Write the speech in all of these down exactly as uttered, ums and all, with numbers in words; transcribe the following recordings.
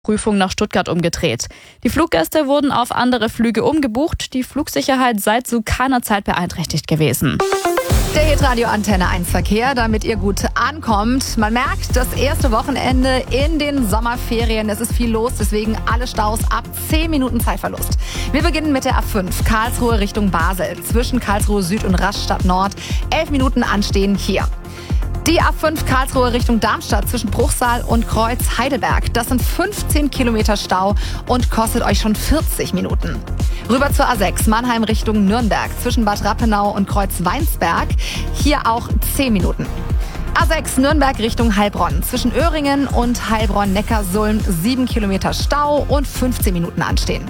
Prüfung nach Stuttgart umgedreht. Die Fluggäste wurden auf andere Flüge umgebucht. Die Flugsicherheit sei zu keiner Zeit beeinträchtigt gewesen. Der Hitradio Antenne eins Verkehr, damit ihr gut ankommt. Man merkt, das erste Wochenende in den Sommerferien. Es ist viel los, deswegen alle Staus ab zehn Minuten Zeitverlust. Wir beginnen mit der A fünf, Karlsruhe Richtung Basel. Zwischen Karlsruhe Süd und Rastatt Nord. elf Minuten anstehen hier. Die A fünf Karlsruhe Richtung Darmstadt zwischen Bruchsal und Kreuz Heidelberg. Das sind fünfzehn Kilometer Stau und kostet euch schon vierzig Minuten. Rüber zur A sechs Mannheim Richtung Nürnberg zwischen Bad Rappenau und Kreuz Weinsberg. Hier auch zehn Minuten. A sechs Nürnberg Richtung Heilbronn zwischen Öhringen und Heilbronn-Neckarsulm sieben Kilometer Stau und fünfzehn Minuten anstehen.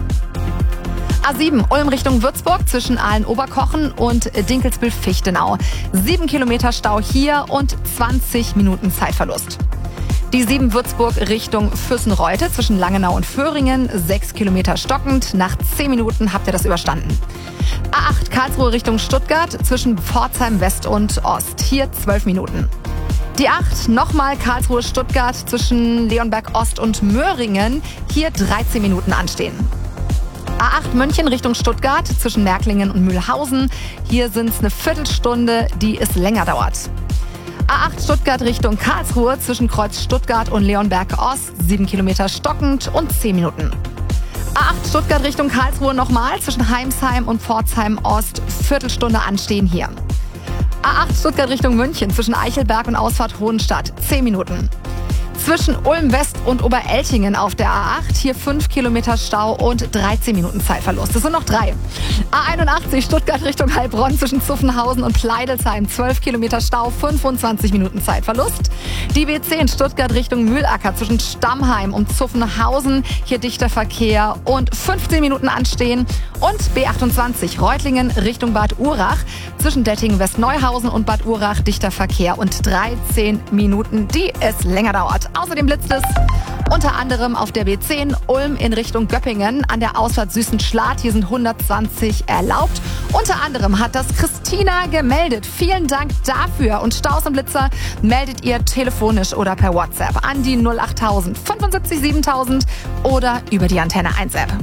A sieben Ulm Richtung Würzburg zwischen Aalen-Oberkochen und Dinkelsbühl-Fichtenau. sieben Kilometer Stau hier und zwanzig Minuten Zeitverlust. Die sieben Würzburg Richtung Füssenreute zwischen Langenau und Föhringen. sechs Kilometer stockend. Nach zehn Minuten habt ihr das überstanden. A acht Karlsruhe Richtung Stuttgart zwischen Pforzheim West und Ost. Hier zwölf Minuten. Die acht nochmal Karlsruhe-Stuttgart zwischen Leonberg Ost und Möhringen. Hier dreizehn Minuten anstehen. A acht München Richtung Stuttgart zwischen Märklingen und Mühlhausen. Hier sind es eine Viertelstunde, die es länger dauert. A acht Stuttgart Richtung Karlsruhe zwischen Kreuz Stuttgart und Leonberg Ost. sieben Kilometer stockend und zehn Minuten. A acht Stuttgart Richtung Karlsruhe nochmal zwischen Heimsheim und Pforzheim Ost. Viertelstunde anstehen hier. A acht Stuttgart Richtung München zwischen Eichelberg und Ausfahrt Hohenstadt. zehn Minuten. Zwischen Ulm West und Obereltingen auf der A acht, hier fünf Kilometer Stau und dreizehn Minuten Zeitverlust. Das sind noch drei. A einundachtzig Stuttgart Richtung Heilbronn zwischen Zuffenhausen und Pleidelsheim, zwölf Kilometer Stau, fünfundzwanzig Minuten Zeitverlust. Die B zehn Stuttgart Richtung Mühlacker zwischen Stammheim und Zuffenhausen, hier dichter Verkehr und fünfzehn Minuten anstehen. Und B achtundzwanzig Reutlingen Richtung Bad Urach zwischen Dettingen-Westneuhausen und Bad Urach, dichter Verkehr und dreizehn Minuten, die es länger dauert. Außerdem blitzt es unter anderem auf der B zehn Ulm in Richtung Göppingen an der Ausfahrt Süßenschlad. Hier sind hundertzwanzig erlaubt. Unter anderem hat das Christina gemeldet. Vielen Dank dafür. Und Staus und Blitzer meldet ihr telefonisch oder per WhatsApp an die null achttausend fünfundsiebzig siebentausend oder über die Antenne eins App.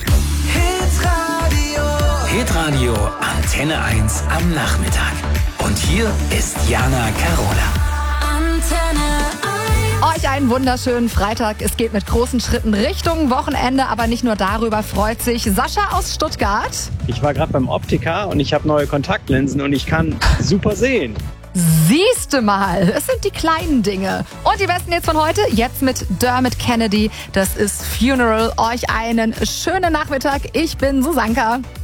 Hitradio. Hitradio Antenne eins am Nachmittag. Und hier ist Jana Carola. Antenne Euch einen wunderschönen Freitag. Es geht mit großen Schritten Richtung Wochenende, aber nicht nur darüber freut sich Sascha aus Stuttgart. Ich war gerade beim Optiker und ich habe neue Kontaktlinsen und ich kann super sehen. Siehste mal, es sind die kleinen Dinge. Und die besten jetzt von heute, jetzt mit Dermot Kennedy. Das ist Funeral. Euch einen schönen Nachmittag. Ich bin Susanka.